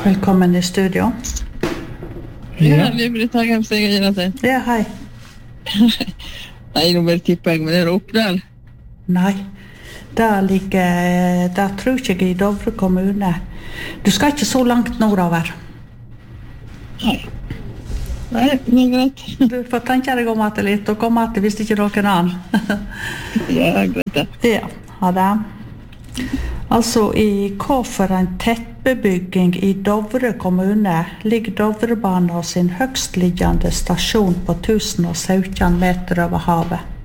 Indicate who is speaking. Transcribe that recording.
Speaker 1: Velkommen i studio.
Speaker 2: Ja, Britt Hagheim, så jeg gjør det.
Speaker 1: Ja, hei.
Speaker 2: Nei, nå bare tipper jeg, men det Oppdal.
Speaker 1: Nei, det tror ikke jeg i Dovre kommune. Du skal ikke så langt nordover.
Speaker 2: Nei, det greit.
Speaker 1: Du får tenke deg om at litt, og komme at hvis ikke noen annen.
Speaker 2: Ja, greit det.
Speaker 1: Ja, ha det. Altså, i hva for en tettbebygging i Dovre kommune ligger Dovrebanen sin høgstliggende stasjon på 1017 meter over havet.